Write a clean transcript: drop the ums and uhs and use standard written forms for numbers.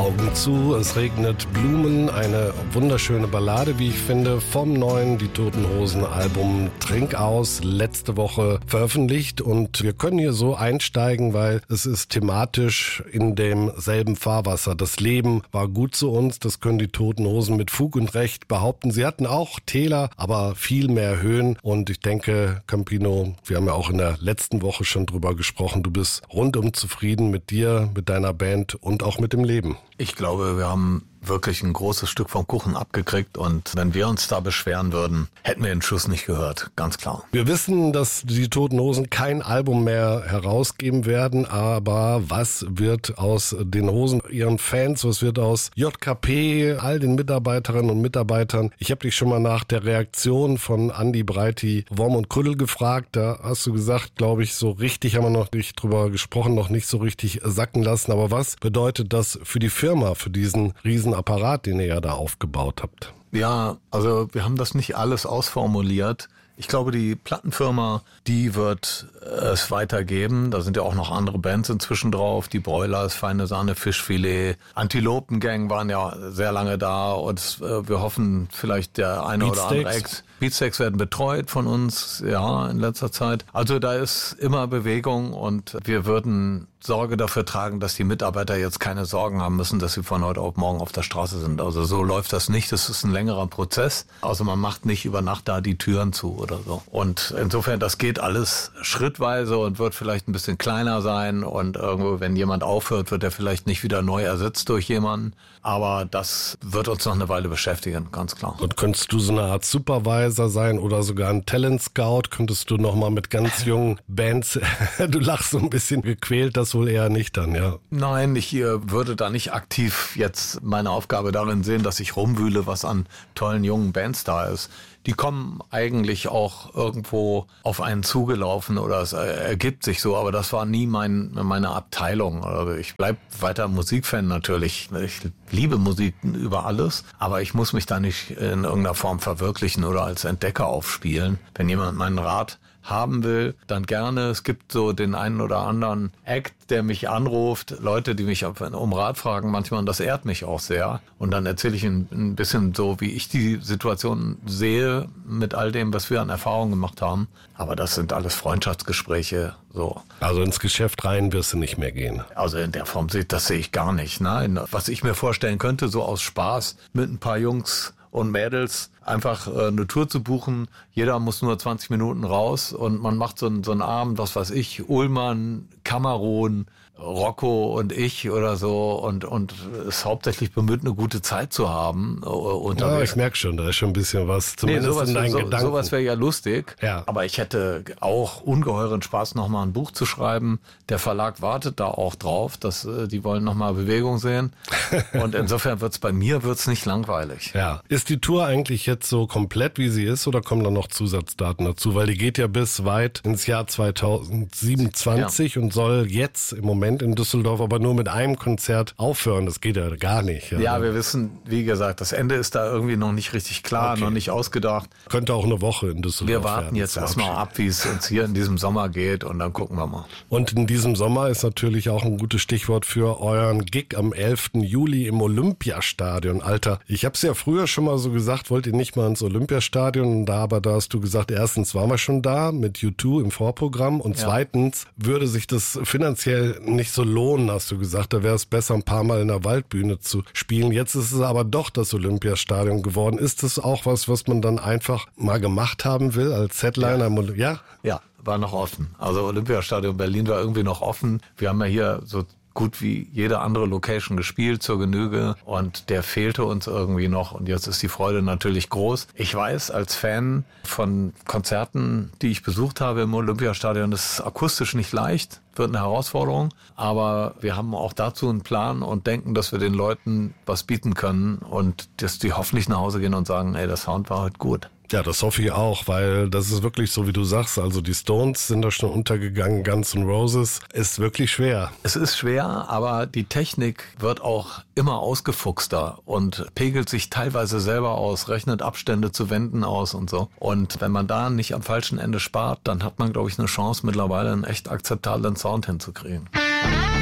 Augen zu, es regnet Blumen, eine wunderschöne Ballade, wie ich finde, vom neuen Die Toten Hosen Album Trink aus, letzte Woche veröffentlicht, und wir können hier so einsteigen, weil es ist thematisch in demselben Fahrwasser. Das Leben war gut zu uns, das können die Toten Hosen mit Fug und Recht behaupten. Sie hatten auch Täler, aber viel mehr Höhen, und ich denke, Campino, wir haben ja auch in der letzten Woche schon drüber gesprochen, du bist rundum zufrieden mit dir, mit deiner Band und auch mit dem Leben. Ich glaube, wir haben wirklich ein großes Stück vom Kuchen abgekriegt, und wenn wir uns da beschweren würden, hätten wir den Schuss nicht gehört, ganz klar. Wir wissen, dass die Toten Hosen kein Album mehr herausgeben werden, aber was wird aus den Hosen, ihren Fans, was wird aus JKP, all den Mitarbeiterinnen und Mitarbeitern? Ich habe dich schon mal nach der Reaktion von Andi Breiti, Worm und Krüddel gefragt, da hast du gesagt, glaube ich, so richtig haben wir noch nicht drüber gesprochen, noch nicht so richtig sacken lassen, aber was bedeutet das für die Firma, für diesen riesen Apparat, den ihr ja da aufgebaut habt? Ja, also wir haben das nicht alles ausformuliert. Ich glaube, die Plattenfirma, die wird es weitergeben. Da sind ja auch noch andere Bands inzwischen drauf. Die Broilers, Feine Sahne, Fischfilet, Antilopengang waren ja sehr lange da, und wir hoffen, vielleicht der eine oder andere Ex. Beatsteaks werden betreut von uns, ja, in letzter Zeit. Also da ist immer Bewegung, und wir würden Sorge dafür tragen, dass die Mitarbeiter jetzt keine Sorgen haben müssen, dass sie von heute auf morgen auf der Straße sind. Also so läuft das nicht. Das ist ein längerer Prozess. Also man macht nicht über Nacht da die Türen zu oder so. Und insofern, das geht alles schrittweise und wird vielleicht ein bisschen kleiner sein. Und irgendwo, wenn jemand aufhört, wird er vielleicht nicht wieder neu ersetzt durch jemanden. Aber das wird uns noch eine Weile beschäftigen, ganz klar. Und könntest du so eine Art Supervisor sein oder sogar ein Talent Scout? Könntest du nochmal mit ganz jungen Bands, du lachst so ein bisschen gequält, das wohl eher nicht dann, ja? Nein, ich würde da nicht aktiv jetzt meine Aufgabe darin sehen, dass ich rumwühle, was an tollen jungen Bands da ist. Die kommen eigentlich auch irgendwo auf einen zugelaufen, oder es ergibt sich so, aber das war nie meine Abteilung. Also ich bleib weiter Musikfan natürlich. Ich liebe Musik über alles, aber ich muss mich da nicht in irgendeiner Form verwirklichen oder als Entdecker aufspielen. Wenn jemand meinen Rat haben will, dann gerne. Es gibt so den einen oder anderen Act, der mich anruft, Leute, die mich um Rat fragen manchmal, und das ehrt mich auch sehr. Und dann erzähle ich ein bisschen so, wie ich die Situation sehe mit all dem, was wir an Erfahrungen gemacht haben. Aber das sind alles Freundschaftsgespräche. So. Also ins Geschäft rein wirst du nicht mehr gehen? Also in der Form, das sehe ich gar nicht. Nein, was ich mir vorstellen könnte, so aus Spaß mit ein paar Jungs und Mädels einfach eine Tour zu buchen. Jeder muss nur 20 Minuten raus, und man macht so einen Abend, was weiß ich, Ullmann, Kamerun, Rocco und ich oder so, und ist hauptsächlich bemüht, eine gute Zeit zu haben. Ja, ich merke schon, da ist schon ein bisschen was, zumindest in deinen Gedanken. Sowas wäre ja lustig, ja. Aber ich hätte auch ungeheuren Spaß, nochmal ein Buch zu schreiben. Der Verlag wartet da auch drauf, dass die wollen nochmal Bewegung sehen. Und insofern wird's nicht langweilig. Ja. Ist die Tour eigentlich jetzt so komplett, wie sie ist, oder kommen da noch Zusatzdaten dazu? Weil die geht ja bis weit ins Jahr 2027 und soll jetzt im Moment in Düsseldorf aber nur mit einem Konzert aufhören. Das geht ja gar nicht. Ja, wir wissen, wie gesagt, das Ende ist da irgendwie noch nicht richtig klar, noch nicht ausgedacht. Könnte auch eine Woche in Düsseldorf Wir warten jetzt erstmal ab, wie es uns hier in diesem Sommer geht, und dann gucken wir mal. Und in diesem Sommer ist natürlich auch ein gutes Stichwort für euren Gig am 11. Juli im Olympiastadion. Alter, ich habe es ja früher schon mal so gesagt, wollt ihr nicht mal ins Olympiastadion? Aber da hast du gesagt, erstens waren wir schon da mit U2 im Vorprogramm, und zweitens würde sich das finanziell nicht so lohnen, hast du gesagt. Da wäre es besser, ein paar Mal in der Waldbühne zu spielen. Jetzt ist es aber doch das Olympiastadion geworden. Ist das auch was man dann einfach mal gemacht haben will als Headliner? Ja? Ja, war noch offen. Also Olympiastadion Berlin war irgendwie noch offen. Wir haben ja hier so gut wie jede andere Location gespielt zur Genüge, und der fehlte uns irgendwie noch, und jetzt ist die Freude natürlich groß. Ich weiß, als Fan von Konzerten, die ich besucht habe im Olympiastadion, das ist akustisch nicht leicht, wird eine Herausforderung, aber wir haben auch dazu einen Plan und denken, dass wir den Leuten was bieten können, und dass die hoffentlich nach Hause gehen und sagen, ey, der Sound war heute gut. Ja, das hoffe ich auch, weil das ist wirklich so, wie du sagst. Also die Stones sind da schon untergegangen, Guns N' Roses ist wirklich schwer. Es ist schwer, aber die Technik wird auch immer ausgefuchster und pegelt sich teilweise selber aus, rechnet Abstände zu Wänden aus und so. Und wenn man da nicht am falschen Ende spart, dann hat man, glaube ich, eine Chance, mittlerweile einen echt akzeptablen Sound hinzukriegen.